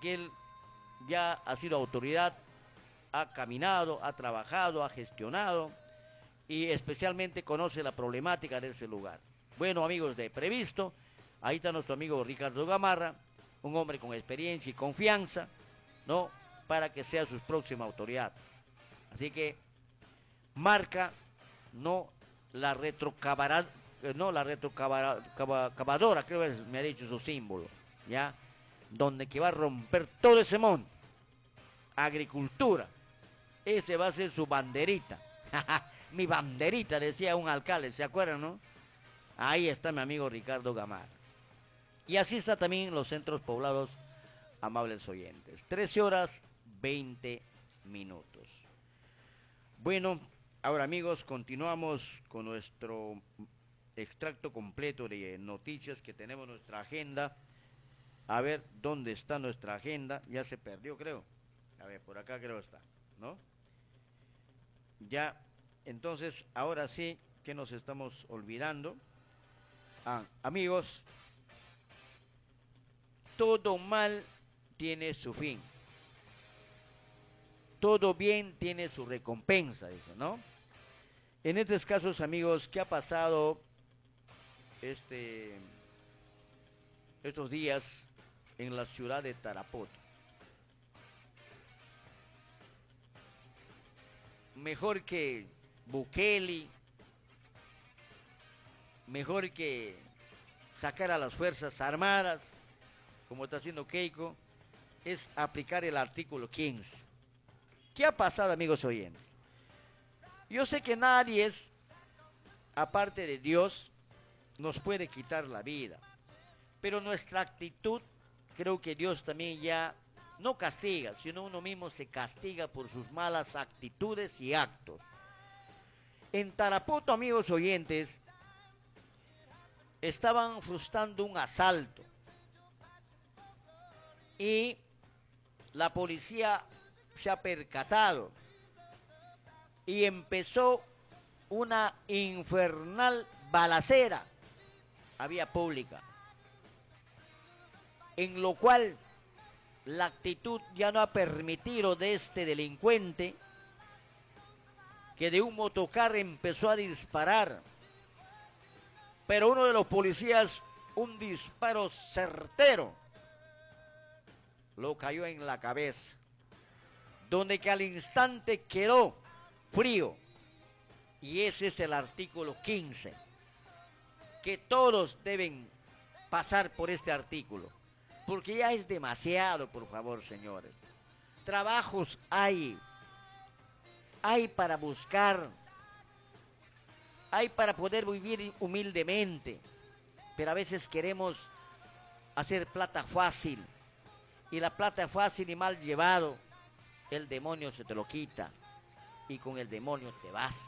porque él ya ha sido autoridad, ha caminado, ha trabajado, ha gestionado y especialmente conoce la problemática de ese lugar. Bueno, amigos de Previsto, ahí está nuestro amigo Ricardo Gamarra, un hombre con experiencia y confianza, ¿no? Para que sea su próxima autoridad. Así que marca, no la retrocavadora, no la retrocavadora, creo que me ha dicho su símbolo, ¿ya? Donde que va a romper todo ese monte. Agricultura. Ese va a ser su banderita. Mi banderita, decía un alcalde, ¿se acuerdan, no? Ahí está mi amigo Ricardo Gamarra. Y así está también los centros poblados, amables oyentes. 13 horas 20 minutos. Bueno, ahora amigos, continuamos con nuestro extracto completo de noticias que tenemos en nuestra agenda. A ver, ¿dónde está nuestra agenda? Ya se perdió, creo. A ver, por acá creo está, ¿no? Ya, entonces, ahora sí que nos estamos olvidando. Amigos, todo mal tiene su fin. Todo bien tiene su recompensa, dice, ¿no? En estos casos, amigos, ¿qué ha pasado estos días en la ciudad de Tarapoto? Mejor que Bukele, mejor que sacar a las Fuerzas Armadas, como está haciendo Keiko, es aplicar el artículo 15. ¿Qué ha pasado, amigos oyentes? Yo sé que nadie es, aparte de Dios, nos puede quitar la vida, pero nuestra actitud, creo que Dios también ya no castiga, sino uno mismo se castiga por sus malas actitudes y actos. En Tarapoto, amigos oyentes, estaban frustrando un asalto y la policía se ha percatado y empezó una infernal balacera a vía pública, en lo cual la actitud ya no ha permitido de este delincuente, que de un motocar empezó a disparar, pero uno de los policías, un disparo certero, lo cayó en la cabeza, donde que al instante quedó frío. Y ese es el artículo 15, que todos deben pasar por este artículo, porque ya es demasiado, por favor, señores. Trabajos hay para buscar, hay para poder vivir humildemente, pero a veces queremos hacer plata fácil, y la plata fácil y mal llevado, el demonio se te lo quita, y con el demonio te vas.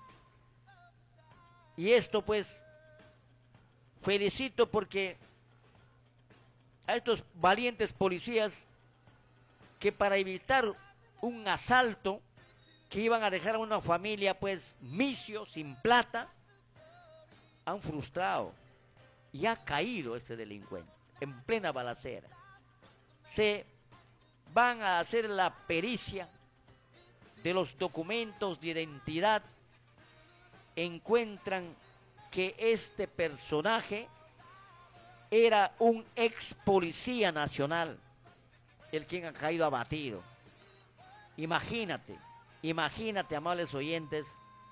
Y esto pues, felicito porque a estos valientes policías que para evitar un asalto que iban a dejar a una familia pues misio, sin plata, han frustrado y ha caído ese delincuente en plena balacera. Se van a hacer la pericia de los documentos de identidad, encuentran que este personaje era un ex policía nacional, el quien ha caído abatido. Imagínate, amables oyentes,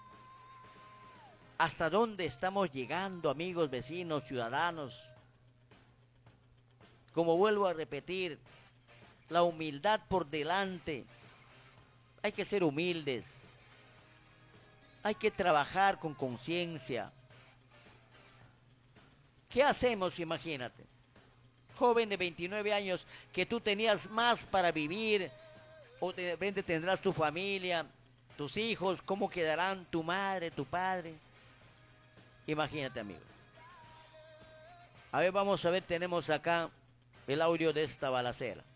hasta dónde estamos llegando, amigos, vecinos, ciudadanos. Como vuelvo a repetir, la humildad por delante. Hay que ser humildes. Hay que trabajar con conciencia. ¿Qué hacemos? Imagínate. Joven de 29 años, que tú tenías más para vivir, o de repente tendrás tu familia, tus hijos, ¿cómo quedarán tu madre, tu padre? Imagínate, amigos. A ver, vamos a ver, tenemos acá el audio de esta balacera.